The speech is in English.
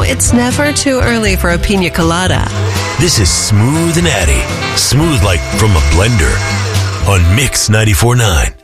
it's never too early for a pina colada. This is Smooth and Natty. Smooth like from a blender on Mix 94.9.